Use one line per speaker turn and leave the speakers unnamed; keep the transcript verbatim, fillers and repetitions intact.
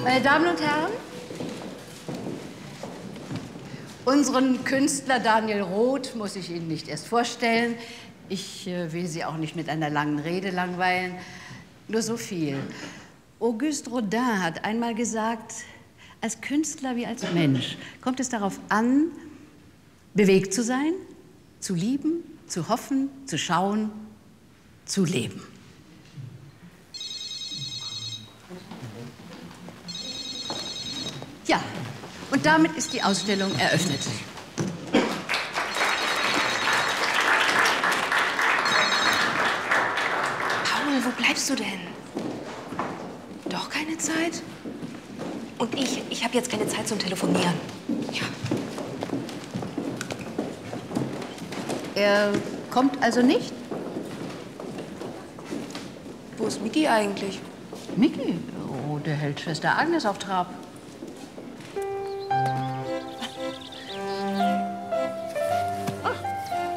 Meine Damen und Herren, unseren Künstler Daniel Roth muss ich Ihnen nicht erst vorstellen. Ich äh, will Sie auch nicht mit einer langen Rede langweilen. Nur so viel. Auguste Rodin hat einmal gesagt, als Künstler wie als Mensch kommt es darauf an, bewegt zu sein, zu lieben, zu hoffen, zu schauen, zu leben. Ja, und damit ist die Ausstellung eröffnet.
Paul, wo bleibst du denn? Doch keine Zeit? Und ich, ich habe jetzt keine Zeit zum Telefonieren. Ja.
Er kommt also nicht?
Wo ist Micky eigentlich?
Micky? Oh, der hält Schwester Agnes auf Trab.